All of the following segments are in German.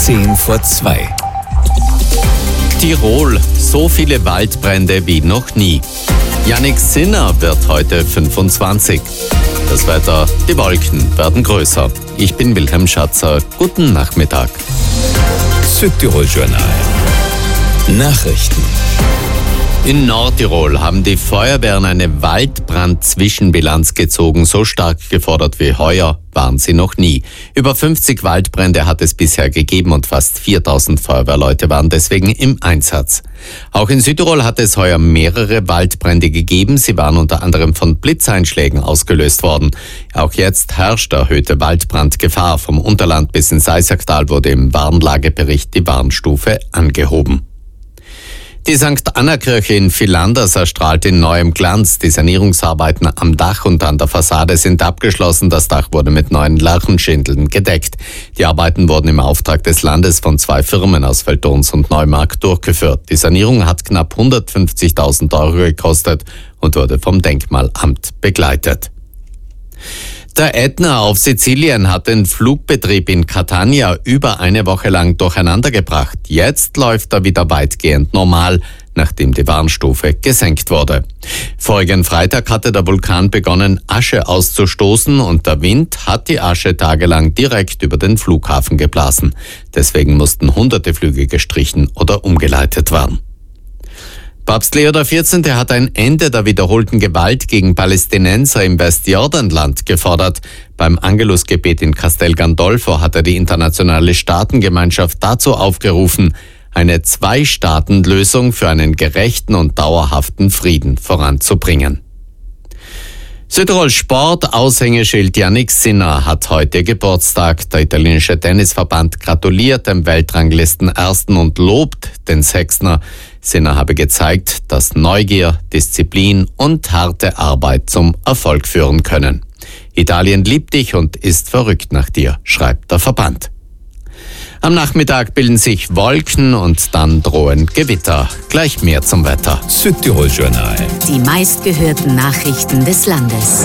10:10. Tirol, so viele Waldbrände wie noch nie. Jannik Sinner wird heute 25. Das Wetter, die Wolken werden größer. Ich bin Wilhelm Schatzer. Guten Nachmittag. Südtirol Journal. Nachrichten. In Nordtirol haben die Feuerwehren eine Waldbrand-Zwischenbilanz gezogen. So stark gefordert wie heuer waren sie noch nie. Über 50 Waldbrände hat es bisher gegeben und fast 4000 Feuerwehrleute waren deswegen im Einsatz. Auch in Südtirol hat es heuer mehrere Waldbrände gegeben. Sie waren unter anderem von Blitzeinschlägen ausgelöst worden. Auch jetzt herrscht erhöhte Waldbrandgefahr. Vom Unterland bis ins Eisacktal wurde im Warnlagebericht die Warnstufe angehoben. Die St. Anna-Kirche in Villanders erstrahlt in neuem Glanz. Die Sanierungsarbeiten am Dach und an der Fassade sind abgeschlossen. Das Dach wurde mit neuen Lärchenschindeln gedeckt. Die Arbeiten wurden im Auftrag des Landes von 2 Firmen aus Veltons und Neumarkt durchgeführt. Die Sanierung hat knapp 150.000 € gekostet und wurde vom Denkmalamt begleitet. Der Ätna auf Sizilien hat den Flugbetrieb in Catania über eine Woche lang durcheinandergebracht. Jetzt läuft er wieder weitgehend normal, nachdem die Warnstufe gesenkt wurde. Vorigen Freitag hatte der Vulkan begonnen, Asche auszustoßen und der Wind hat die Asche tagelang direkt über den Flughafen geblasen. Deswegen mussten hunderte Flüge gestrichen oder umgeleitet werden. Papst Leo XIV. Hat ein Ende der wiederholten Gewalt gegen Palästinenser im Westjordanland gefordert. Beim Angelusgebet in Castel Gandolfo hat er die internationale Staatengemeinschaft dazu aufgerufen, eine 2-Staaten-Lösung für einen gerechten und dauerhaften Frieden voranzubringen. Südtirols Sport-Aushängeschild Jannik Sinner hat heute Geburtstag. Der italienische Tennisverband gratuliert dem Weltranglisten-Ersten und lobt den Sechsner. Sinner habe gezeigt, dass Neugier, Disziplin und harte Arbeit zum Erfolg führen können. Italien liebt dich und ist verrückt nach dir, schreibt der Verband. Am Nachmittag bilden sich Wolken und dann drohen Gewitter. Gleich mehr zum Wetter. Südtirol Journal. Die meistgehörten Nachrichten des Landes.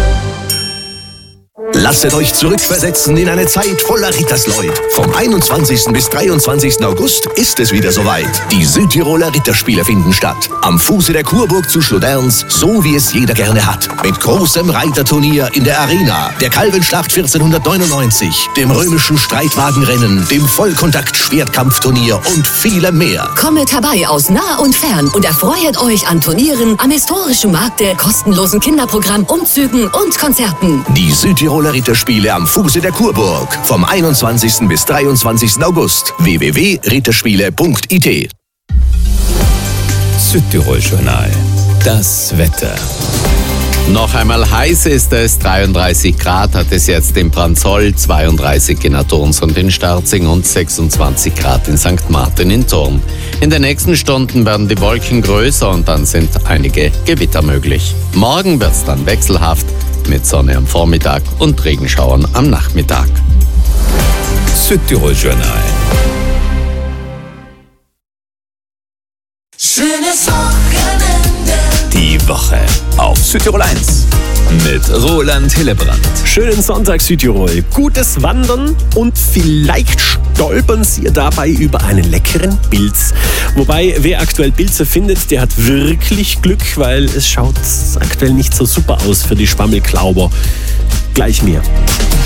Lasset euch zurückversetzen in eine Zeit voller Rittersleut. Vom 21. bis 23. August ist es wieder soweit. Die Südtiroler Ritterspiele finden statt. Am Fuße der Kurburg zu Schloderns, so wie es jeder gerne hat. Mit großem Reiterturnier in der Arena, der Kalvenschlacht 1499, dem römischen Streitwagenrennen, dem Vollkontakt-Schwertkampfturnier und vielem mehr. Kommet herbei aus nah und fern und erfreut euch an Turnieren, am historischen Markte, kostenlosen Kinderprogramm, Umzügen und Konzerten. Die Südtiroler Ritterspiele am Fuße der Kurburg. Vom 21. bis 23. August. www.ritterspiele.it. Südtirol Journal. Das Wetter. Noch einmal heiß ist es, 33 Grad hat es jetzt in Branzoll, 32 in Athons und in Starzing und 26 Grad in St. Martin in Thurn. In den nächsten Stunden werden die Wolken größer und dann sind einige Gewitter möglich. Morgen wird es dann wechselhaft mit Sonne am Vormittag und Regenschauern am Nachmittag. Südtirol Journal. Schönes Wochenende. Die Woche auf Südtirol 1 mit Roland Hillebrand. Schönen Sonntag Südtirol, gutes Wandern und vielleicht stolpern Sie dabei über einen leckeren Pilz. Wobei, wer aktuell Pilze findet, der hat wirklich Glück, weil es schaut aktuell nicht so super aus für die Schwammelklauber. Gleich mehr.